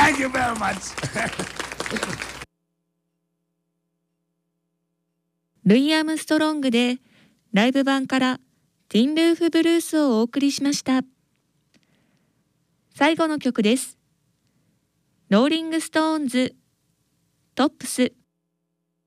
Thank you very much. ルイ・アームストロングでライブ版からティンルーフブルースをお送りしました。最後の曲です。ローリングストーンズトップス